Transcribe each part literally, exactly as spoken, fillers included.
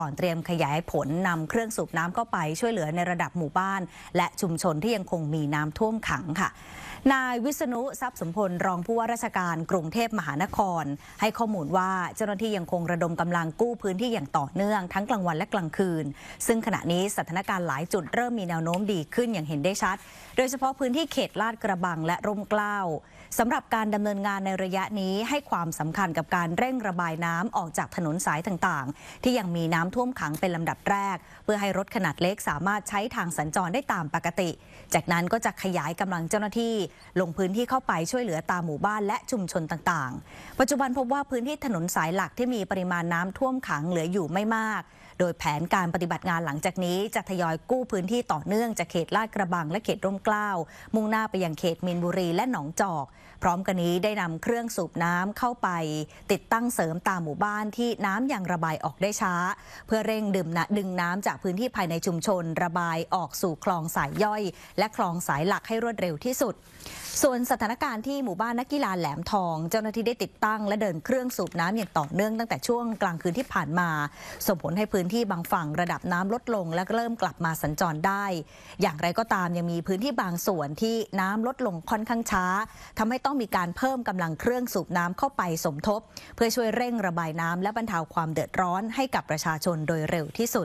ก่อนเตรียมขยายผลนำเครื่องสูบน้ำเข้าไปช่วยเหลือในระดับหมู่บ้านและชุมชนที่ยังคงมีน้ำท่วมขังค่ะนายวิษณุทรัพย์สมพลรองผู้ว่าราชการกรุงเทพมหานครให้ข้อมูลว่าเจ้าหน้าที่ยังคงระดมกำลังกู้พื้นที่อย่างต่อเนื่องทั้งกลางวันและกลางคืนซึ่งขณะนี้สถานการณ์หลายจุดเริ่มมีแนวโน้มดีขึ้นอย่างเห็นได้ชัดโดยเฉพาะพื้นที่เขตลาดกระบังและร่มเกล้าสำหรับการดำเนินงานในระยะนี้ให้ความสำคัญกับการเร่งระบายน้ำออกจากถนนสายต่างๆที่ยังมีน้ำท่วมขังเป็นลำดับแรกเพื่อให้รถขนาดเล็กสามารถใช้ทางสัญจรได้ตามปกติจากนั้นก็จะขยายกำลังเจ้าหน้าที่ลงพื้นที่เข้าไปช่วยเหลือตามหมู่บ้านและชุมชนต่างๆปัจจุบันพบว่าพื้นที่ถนนสายหลักที่มีปริมาณน้ำท่วมขังเหลืออยู่ไม่มากโดยแผนการปฏิบัติงานหลังจากนี้จะทยอยกู้พื้นที่ต่อเนื่องจากเขตลาดกระบังและเขตร่มเกล้ามุ่งหน้าไปยังเขตมีนบุรีและหนองจอกพร้อมกันนี้ได้นำเครื่องสูบน้ำเข้าไปติดตั้งเสริมตามหมู่บ้านที่น้ำยังระบายออกได้ช้าเพื่อเร่งดื่มดึงน้ำจากพื้นที่ภายในชุมชนระบายออกสู่คลองสายย่อยและคลองสายหลักให้รวดเร็วที่สุดส่วนสถานการณ์ที่หมู่บ้านนักกีฬาแหลมทองเจ้าหน้าที่ได้ติดตั้งและเดินเครื่องสูบน้ำอย่างต่อเนื่องตั้งแต่ช่วงกลางคืนที่ผ่านมาส่งผลให้พื้นที่บางฝั่งระดับน้ำลดลงและเริ่มกลับมาสัญจรได้อย่างไรก็ตามยังมีพื้นที่บางส่วนที่น้ำลดลงค่อนข้างช้าทำให้ต้องมีการเพิ่มกำลังเครื่องสูบน้ำเข้าไปสมทบเพื่อช่วยเร่งระบายน้ำและบรรเทาความเดือดร้อนให้กับประชาชนโดยเร็วที่สุด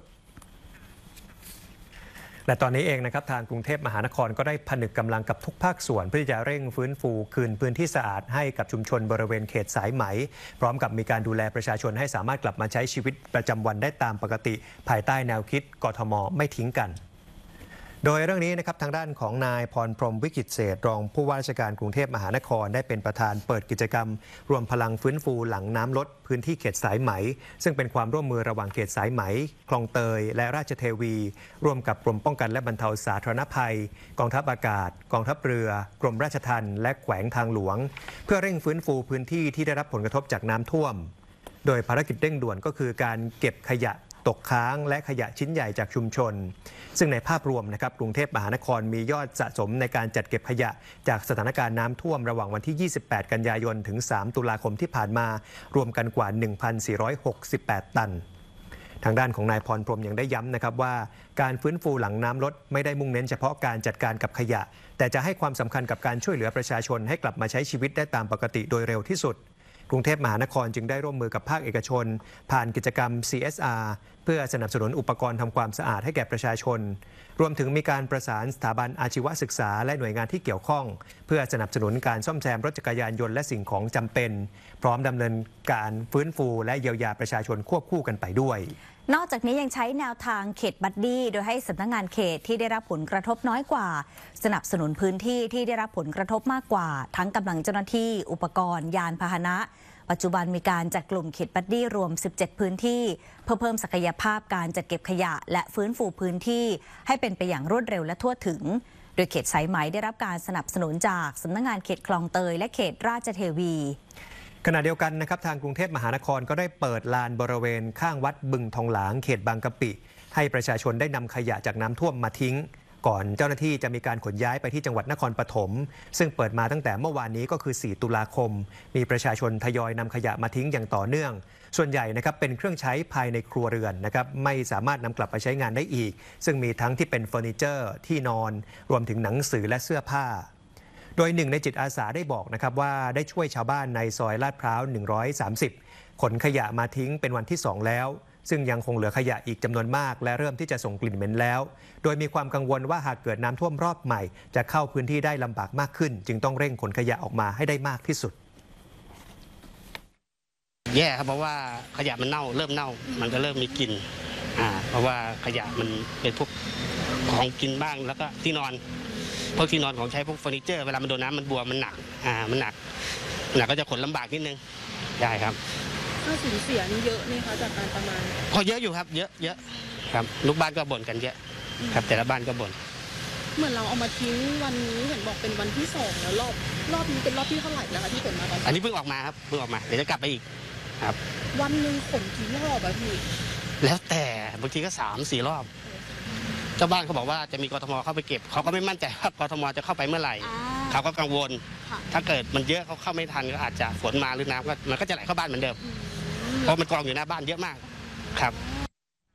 และตอนนี้เองนะครับทางกรุงเทพมหานครก็ได้ผนึกกำลังกับทุกภาคส่วนเพื่อจะเร่งฟื้นฟูคืนพื้นที่สะอาดให้กับชุมชนบริเวณเขตสายไหมพร้อมกับมีการดูแลประชาชนให้สามารถกลับมาใช้ชีวิตประจำวันได้ตามปกติภายใต้แนวคิดกทม.ไม่ทิ้งกันโดยเรื่องนี้นะครับทางด้านของนายพรพรหมวิกิตเศรษฐ์รองผู้ว่าราชการกรุงเทพมหานครได้เป็นประธานเปิดกิจกรรมรวมพลังฟื้นฟูหลังน้ำลดพื้นที่เขตสายไหมซึ่งเป็นความร่วมมือระหว่างเขตสายไหมคลองเตยและราชเทวีร่วมกับกรมป้องกันและบรรเทาสาธารณภัยกองทัพอากาศกองทัพเรือกรมราชทัณฑ์และแขวงทางหลวงเพื่อเร่งฟื้นฟูพื้นที่ที่ได้รับผลกระทบจากน้ำท่วมโดยภารกิจเร่งด่วนก็คือการเก็บขยะตกค้างและขยะชิ้นใหญ่จากชุมชนซึ่งในภาพรวมนะครับกรุงเทพมหานครมียอดสะสมในการจัดเก็บขยะจากสถานการณ์น้ำท่วมระหว่างวันที่ยี่สิบแปดกันยายนถึงสามตุลาคมที่ผ่านมารวมกันกว่า หนึ่งพันสี่ร้อยหกสิบแปด ตันทางด้านของนายพรพรหมยังได้ย้ำนะครับว่าการฟื้นฟูหลังน้ำลดไม่ได้มุ่งเน้นเฉพาะการจัดการกับขยะแต่จะให้ความสำคัญกับการช่วยเหลือประชาชนให้กลับมาใช้ชีวิตได้ตามปกติโดยเร็วที่สุดกรุงเทพมหานครจึงได้ร่วมมือกับภาคเอกชนผ่านกิจกรรม ซี เอส อาร์ เพื่อสนับสนุนอุปกรณ์ทำความสะอาดให้แก่ประชาชนรวมถึงมีการประสานสถาบันอาชีวศึกษาและหน่วยงานที่เกี่ยวข้องเพื่อสนับสนุนการซ่อมแซมรถจักรยานยนต์และสิ่งของจำเป็นพร้อมดำเนินการฟื้นฟูและเยียวยาประชาชนควบคู่กันไปด้วยนอกจากนี้ยังใช้แนวทางเขตบัดดี้โดยให้สำนักงานเขตที่ได้รับผลกระทบน้อยกว่าสนับสนุนพื้นที่ที่ได้รับผลกระทบมากกว่าทั้งกำลังเจ้าหน้าที่อุปกรณ์ยานพาหนะปัจจุบันมีการจัดกลุ่มเขตบัดดี้รวมสิบเจ็ดพื้นที่เพื่อเพิ่มศักยภาพการจัดเก็บขยะและฟื้นฟูพื้นที่ให้เป็นไปอย่างรวดเร็วและทั่วถึงโดยเขตสายไหมได้รับการสนับสนุนจากสำนักงานเขตคลองเตยและเขตราชเทวีขณะเดียวกันนะครับทางกรุงเทพมหานครก็ได้เปิดลานบริเวณข้างวัดบึงทองหลางเขตบางกะปิให้ประชาชนได้นำขยะจากน้ำท่วมมาทิ้งก่อนเจ้าหน้าที่จะมีการขนย้ายไปที่จังหวัดนครปฐมซึ่งเปิดมาตั้งแต่เมื่อวานนี้ก็คือสี่ตุลาคมมีประชาชนทยอยนำขยะมาทิ้งอย่างต่อเนื่องส่วนใหญ่นะครับเป็นเครื่องใช้ภายในครัวเรือนนะครับไม่สามารถนำกลับไปใช้งานได้อีกซึ่งมีทั้งที่เป็นเฟอร์นิเจอร์ที่นอนรวมถึงหนังสือและเสื้อผ้าโดยหนึ่งในจิตอาสาได้บอกนะครับว่าได้ช่วยชาวบ้านในซอยลาดพร้าวหนึ่งร้อยสามสิบขนขยะมาทิ้งเป็นวันที่สองแล้วซึ่งยังคงเหลือขยะอีกจำนวนมากและเริ่มที่จะส่งกลิ่นเหม็นแล้วโดยมีความกังวลว่าหากเกิดน้ำท่วมรอบใหม่จะเข้าพื้นที่ได้ลำบากมากขึ้นจึงต้องเร่งขนขยะออกมาให้ได้มากที่สุดแย่ครับเพราะว่าขยะมันเน่าเริ่มเน่ามันก็เริ่มมีกลิ่นอ่าเพราะว่าขยะมันเป็นพวกของกินบ้างแล้วก็ที่นอนพวกที่นอนของใช้พวกเฟอร์นิเจอร์เวลามันโดนน้ำมันบวมมันหนักอ่ามันหนักหนักก็จะขนลำบากนิดนึงได้ครับค่าสูญเสียนี่เยอะนี่คะจากการประมาณพอเยอะอยู่ครับเยอะเยอะครับลูกบ้านก็บ่นกันเยอะครับแต่ละบ้านก็บ่นเหมือนเราเอามาทิ้งวันนี้เห็นบอกเป็นวันที่สองแล้วรอบรอบนี้เป็นรอบที่เท่าไหร่แล้วคะที่ขนมาตอนอันนี้เพิ่งออกมาครับเพิ่งออกมาเดี๋ยวจะกลับไปอีกครับวันหนึ่งขนกี่รอบอะพี่แล้วแต่บางทีก็สามสี่รอบเจ้าบ้านเขาบอกว่าจะมีกทมเข้าไปเก็บเขาก็ไม่มั่นใจว่ากทมจะเข้าไปเมื่อไหร่เขาก็กังวลถ้าเกิดมันเยอะเขาเข้าไม่ทันก็อาจจะฝนมาหรือน้ำก็มันก็จะไหลเข้าบ้านเหมือนเดิมเพราะมันกองอยู่หน้าบ้านเยอะมากครับ